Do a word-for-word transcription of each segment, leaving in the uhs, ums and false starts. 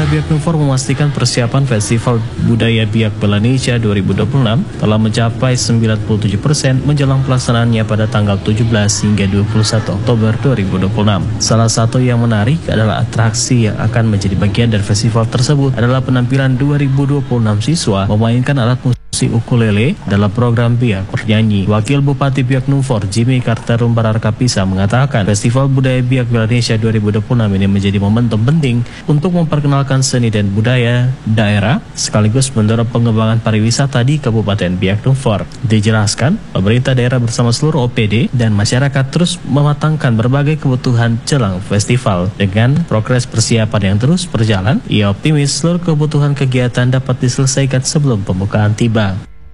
Biak Numfor memastikan persiapan Festival Budaya Biak Melanesia dua ribu dua puluh enam telah mencapai sembilan puluh tujuh persen menjelang pelaksanaannya pada tanggal tujuh belas hingga dua puluh satu Oktober dua ribu dua puluh enam. Salah satu yang menarik adalah atraksi yang akan menjadi bagian dari festival tersebut adalah penampilan dua ribu dua puluh enam siswa memainkan alat musik ukulele dalam program Biak Bernyanyi. Wakil Bupati Biak Numfor, Jimmy Kartarum Bararkapisa mengatakan Festival Budaya Biak Melanesia dua ribu dua puluh enam ini menjadi momentum penting untuk memperkenalkan seni dan budaya daerah sekaligus mendorong pengembangan pariwisata di Kabupaten Biak Numfor. Dijelaskan, pemerintah daerah bersama seluruh O P D dan masyarakat terus mematangkan berbagai kebutuhan jelang festival. Dengan progres persiapan yang terus berjalan, ia optimis seluruh kebutuhan kegiatan dapat diselesaikan sebelum pembukaan tiba.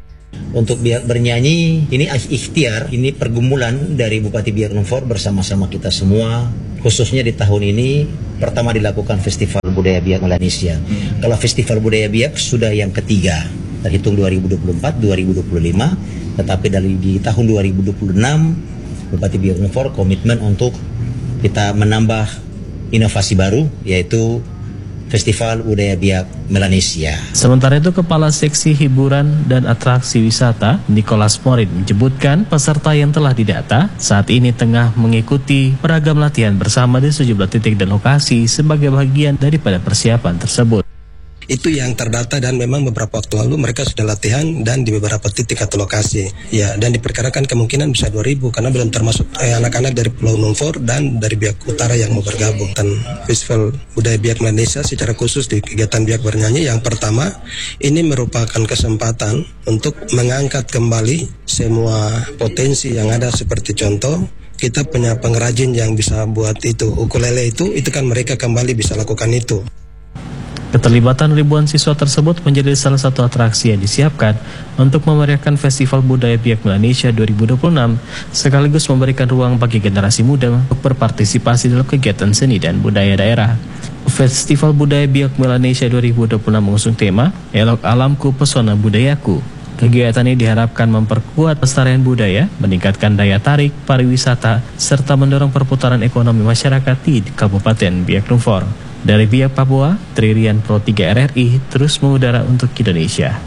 Untuk Biak Bernyanyi, ini ikhtiar, ini pergumulan dari Bupati Biak Numfor bersama-sama kita semua. Khususnya di tahun ini, pertama dilakukan Festival Budaya Biak Melanesia. Hmm. Kalau Festival Budaya Biak sudah yang ketiga, terhitung dua ribu dua puluh empat, dua ribu dua puluh lima, tetapi dari di tahun dua ribu dua puluh enam, Bupati Biak Numfor komitmen untuk kita menambah inovasi baru, yaitu Festival Budaya Biak Melanesia. Sementara itu, Kepala Seksi Hiburan dan Atraksi Wisata, Nicholas Morin, menyebutkan peserta yang telah didata saat ini tengah mengikuti beragam latihan bersama di sejumlah titik dan lokasi sebagai bagian daripada persiapan tersebut. Itu yang terdata dan memang beberapa waktu lalu mereka sudah latihan dan di beberapa titik atau lokasi. Ya, dan diperkirakan kemungkinan bisa dua ribu karena belum termasuk eh, anak-anak dari Pulau Numfor dan dari Biak Utara yang mau bergabung. Dan Festival Budaya Biak Melanesia secara khusus di kegiatan Biak Bernyanyi yang pertama ini merupakan kesempatan untuk mengangkat kembali semua potensi yang ada, seperti contoh kita punya pengrajin yang bisa buat itu ukulele itu, itu kan mereka kembali bisa lakukan itu. Keterlibatan ribuan siswa tersebut menjadi salah satu atraksi yang disiapkan untuk memeriahkan Festival Budaya Biak Melanesia dua ribu dua puluh enam, sekaligus memberikan ruang bagi generasi muda untuk berpartisipasi dalam kegiatan seni dan budaya daerah. Festival Budaya Biak Melanesia dua ribu dua puluh enam mengusung tema Elok Alamku Pesona Budayaku. Kegiatan ini diharapkan memperkuat pelestarian budaya, meningkatkan daya tarik pariwisata, serta mendorong perputaran ekonomi masyarakat di Kabupaten Biak Numfor. Dari Biak Papua, Tririan Pro tiga R R I terus mengudara untuk Indonesia.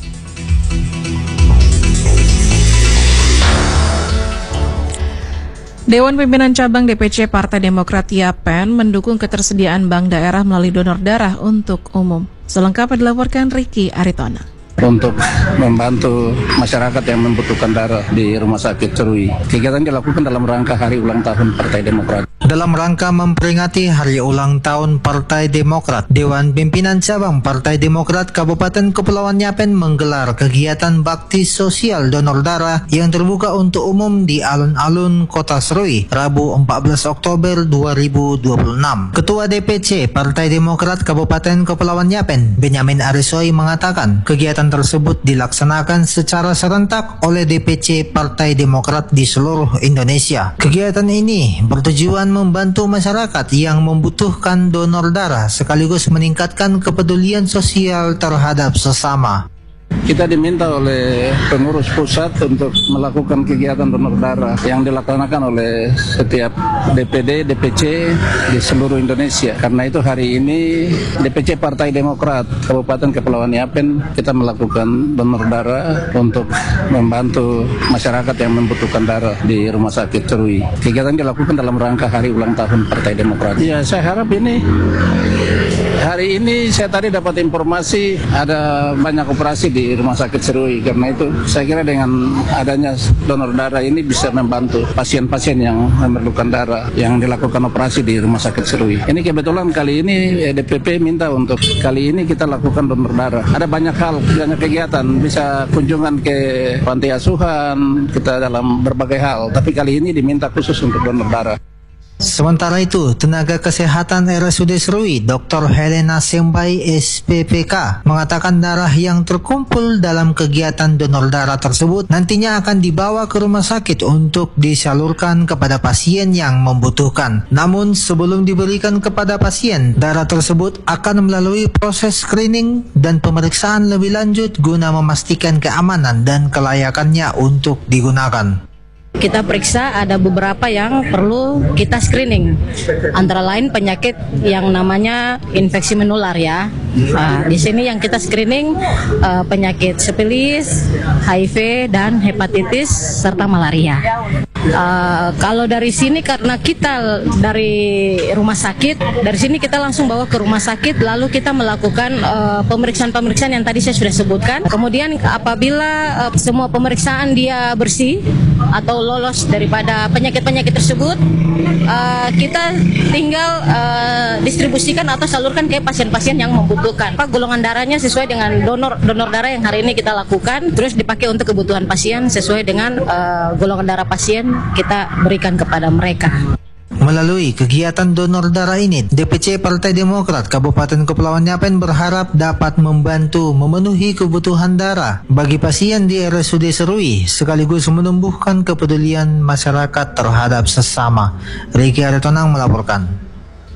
Dewan Pimpinan Cabang D P C Partai Demokrat Yapen mendukung ketersediaan bank daerah melalui donor darah untuk umum. Selengkapnya dilaporkan Ricky Aritona. Untuk membantu masyarakat yang membutuhkan darah di Rumah Sakit Cerui. Kegiatan dilakukan dalam rangka hari ulang tahun Partai Demokrat. Dalam rangka memperingati hari ulang tahun Partai Demokrat, Dewan Pimpinan Cabang Partai Demokrat Kabupaten Kepulauan Yapen menggelar kegiatan bakti sosial donor darah yang terbuka untuk umum di alun-alun Kota Serui, Rabu empat belas Oktober dua ribu dua puluh enam. Ketua D P C Partai Demokrat Kabupaten Kepulauan Yapen, Benyamin Arisoi, mengatakan kegiatan tersebut dilaksanakan secara serentak oleh D P C Partai Demokrat di seluruh Indonesia. Kegiatan ini bertujuan membantu masyarakat yang membutuhkan donor darah sekaligus meningkatkan kepedulian sosial terhadap sesama. Kita diminta oleh pengurus pusat untuk melakukan kegiatan donor darah yang dilaksanakan oleh setiap D P D, D P C di seluruh Indonesia. Karena itu hari ini D P C Partai Demokrat Kabupaten Kepulauan Yapen kita melakukan donor darah untuk membantu masyarakat yang membutuhkan darah di Rumah Sakit Cerui. Kegiatan dilakukan dalam rangka hari ulang tahun Partai Demokrat. Ya, saya harap ini hari ini saya tadi dapat informasi ada banyak operasi di Rumah Sakit Cerui. Karena itu saya kira dengan adanya donor darah ini bisa membantu pasien-pasien yang memerlukan darah yang dilakukan operasi di Rumah Sakit Cerui. Ini kebetulan kali ini D P P minta untuk kali ini kita lakukan donor darah. Ada banyak hal, banyak kegiatan, bisa kunjungan ke panti asuhan, kita dalam berbagai hal. Tapi kali ini diminta khusus untuk donor darah. Sementara itu, tenaga kesehatan R S U D Serui, Doktor Helena Sembai S P P K, mengatakan darah yang terkumpul dalam kegiatan donor darah tersebut nantinya akan dibawa ke rumah sakit untuk disalurkan kepada pasien yang membutuhkan. Namun sebelum diberikan kepada pasien, darah tersebut akan melalui proses screening dan pemeriksaan lebih lanjut guna memastikan keamanan dan kelayakannya untuk digunakan. Kita periksa ada beberapa yang perlu kita screening, antara lain penyakit yang namanya infeksi menular ya. Nah, di sini yang kita screening uh, penyakit sifilis, H I V dan hepatitis serta malaria. Uh, kalau dari sini karena kita dari rumah sakit, dari sini kita langsung bawa ke rumah sakit, lalu kita melakukan uh, pemeriksaan-pemeriksaan yang tadi saya sudah sebutkan. Kemudian apabila uh, semua pemeriksaan dia bersih atau lolos daripada penyakit-penyakit tersebut, uh, kita tinggal uh, distribusikan atau salurkan ke pasien-pasien yang membutuhkan. Pak, golongan darahnya sesuai dengan donor donor darah yang hari ini kita lakukan, terus dipakai untuk kebutuhan pasien sesuai dengan uh, golongan darah pasien kita berikan kepada mereka. Melalui kegiatan donor darah ini, D P C Partai Demokrat Kabupaten Kepulauan Yapen berharap dapat membantu memenuhi kebutuhan darah bagi pasien di R S U D Serui, sekaligus menumbuhkan kepedulian masyarakat terhadap sesama. Riki Aritonang melaporkan.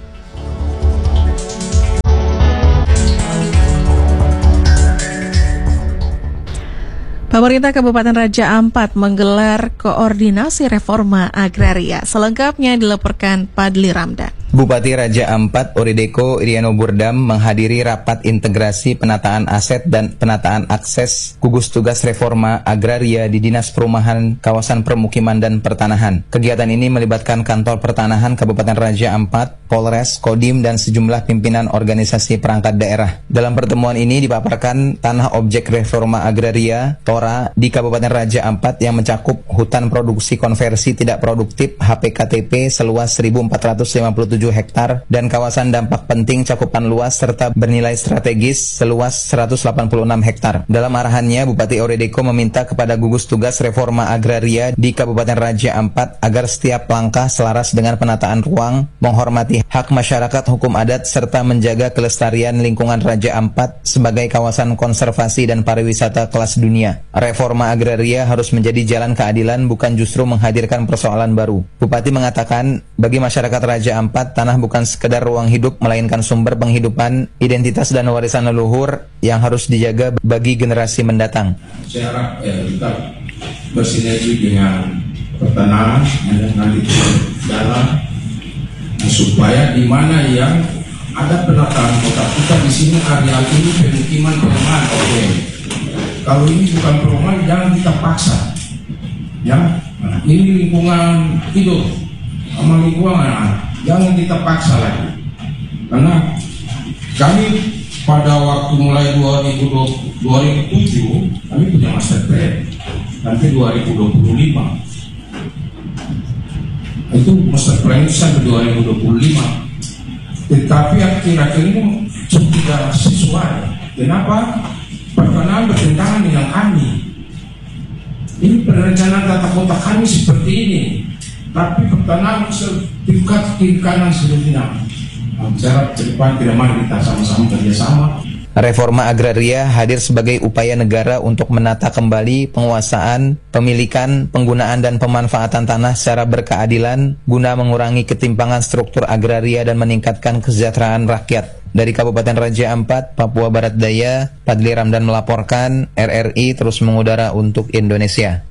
Pemerintah Kabupaten Raja Ampat menggelar koordinasi reforma agraria. Selengkapnya dilaporkan Padli Ramdan. Bupati Raja Ampat Orideko Iriano Burdam menghadiri rapat integrasi penataan aset dan penataan akses gugus tugas reforma agraria di Dinas Perumahan Kawasan Permukiman dan Pertanahan. Kegiatan ini melibatkan Kantor Pertanahan Kabupaten Raja Ampat, Polres, Kodim, dan sejumlah pimpinan organisasi perangkat daerah. Dalam pertemuan ini dipaparkan tanah objek reforma agraria Tora di Kabupaten Raja Ampat yang mencakup hutan produksi konversi tidak produktif H P K T P seluas seribu empat ratus lima puluh tujuh hektar dan kawasan dampak penting cakupan luas serta bernilai strategis seluas seratus delapan puluh enam hektar. Dalam arahannya, Bupati Oredeko meminta kepada gugus tugas reforma agraria di Kabupaten Raja Ampat agar setiap langkah selaras dengan penataan ruang, menghormati hak masyarakat hukum adat serta menjaga kelestarian lingkungan Raja Ampat sebagai kawasan konservasi dan pariwisata kelas dunia. Reforma agraria harus menjadi jalan keadilan, bukan justru menghadirkan persoalan baru. Bupati mengatakan, bagi masyarakat Raja Ampat, tanah bukan sekedar ruang hidup, melainkan sumber penghidupan, identitas dan warisan leluhur yang harus dijaga bagi generasi mendatang. Saya harap ya, kita bersinergi dengan pertanahan dan nanti dalam supaya di mana yang ada penataan kota kita di sini area ini pemukiman perumahan, oke. Okay. Kalau ini bukan perumahan jangan kita paksa, ya. Nah, ini lingkungan hidup sama lingkungan. Jangan kita paksa lagi, karena kami pada waktu mulai dua ribu tujuh kami punya master plan sampai dua ribu dua puluh lima, itu master plan sampai dua ribu dua puluh lima, tetapi akhir-akhir ini tidak sesuai. Kenapa? Perkenalan bertentangan dengan kami. Ini perencanaan tata kota kami seperti ini, tapi pertanahan sertifikat kiri kanan sudah bicara ke depan tidak mari kita sama-sama kerjasama. Reforma agraria hadir sebagai upaya negara untuk menata kembali penguasaan, pemilikan, penggunaan dan pemanfaatan tanah secara berkeadilan guna mengurangi ketimpangan struktur agraria dan meningkatkan kesejahteraan rakyat. Dari Kabupaten Raja Ampat, Papua Barat Daya, Padli Ramdan melaporkan. R R I terus mengudara untuk Indonesia.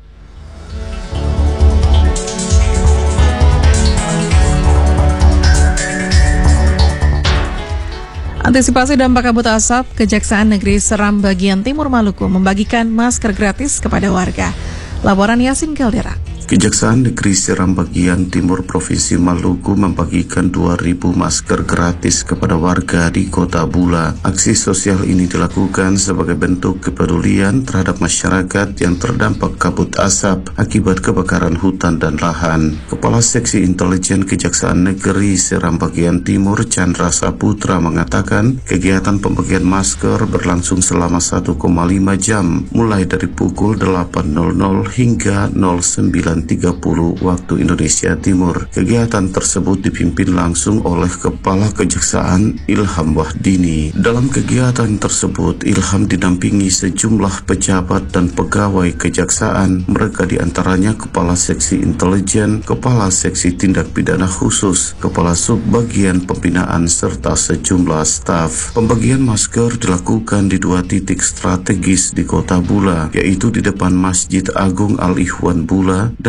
Antisipasi dampak kabut asap, Kejaksaan Negeri Seram bagian Timur Maluku membagikan masker gratis kepada warga. Laporan Yasin Caldera. Kejaksaan Negeri Seram bagian Timur Provinsi Maluku membagikan dua ribu masker gratis kepada warga di Kota Bula. Aksi sosial ini dilakukan sebagai bentuk kepedulian terhadap masyarakat yang terdampak kabut asap akibat kebakaran hutan dan lahan. Kepala Seksi Intelijen Kejaksaan Negeri Seram bagian Timur, Chandra Saputra, mengatakan kegiatan pembagian masker berlangsung selama satu koma lima jam, mulai dari pukul delapan hingga sembilan tiga puluh waktu Indonesia Timur. Kegiatan tersebut dipimpin langsung oleh Kepala Kejaksaan Ilham Wahdini. Dalam kegiatan tersebut, Ilham didampingi sejumlah pejabat dan pegawai kejaksaan. Mereka diantaranya Kepala Seksi Intelijen, Kepala Seksi Tindak Pidana Khusus, Kepala Subbagian Pembinaan, serta sejumlah staf. Pembagian masker dilakukan di dua titik strategis di Kota Bula, yaitu di depan Masjid Agung Al-Ikhwan Bula dan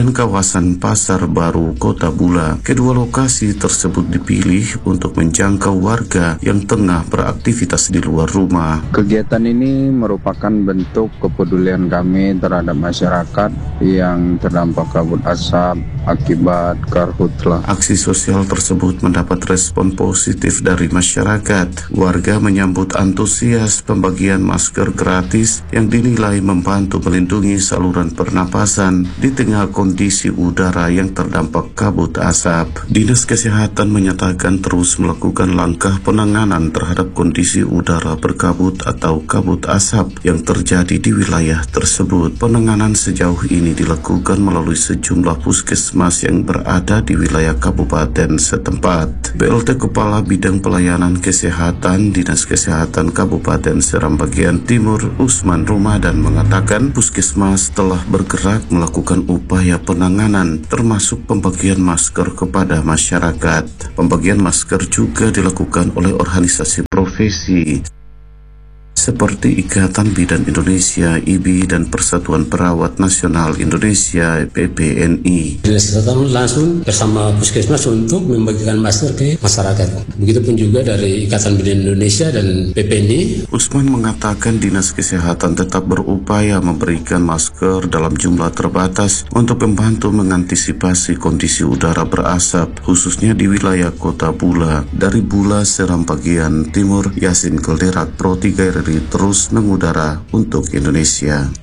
dan kawasan Pasar Baru Kota Bula. Kedua lokasi tersebut dipilih untuk menjangkau warga yang tengah beraktivitas di luar rumah. Kegiatan ini merupakan bentuk kepedulian kami terhadap masyarakat yang terdampak kabut asap akibat karhutla. Aksi sosial tersebut mendapat respon positif dari masyarakat. Warga menyambut antusias pembagian masker gratis yang dinilai membantu melindungi saluran pernapasan di tengah kondisi udara yang terdampak kabut asap. Dinas Kesehatan menyatakan terus melakukan langkah penanganan terhadap kondisi udara berkabut atau kabut asap yang terjadi di wilayah tersebut. Penanganan sejauh ini dilakukan melalui sejumlah puskesmas yang berada di wilayah kabupaten setempat. B L T Kepala Bidang Pelayanan Kesehatan Dinas Kesehatan Kabupaten Seram Bagian Timur Usman Ramadan mengatakan puskesmas telah bergerak melakukan upaya penanganan termasuk pembagian masker kepada masyarakat. Pembagian masker juga dilakukan oleh organisasi profesi seperti Ikatan Bidan Indonesia I B I dan Persatuan Perawat Nasional Indonesia P P N I. Dinas Kesehatan langsung bersama puskesmas untuk membagikan masker ke masyarakat. Begitupun juga dari Ikatan Bidan Indonesia dan P P N I. Usman mengatakan Dinas Kesehatan tetap berupaya memberikan masker dalam jumlah terbatas untuk membantu mengantisipasi kondisi udara berasap khususnya di wilayah Kota Bula. Dari Bula Seram Bagian Timur, Yasin Kelderak Pro tiga R R I terus mengudara untuk Indonesia.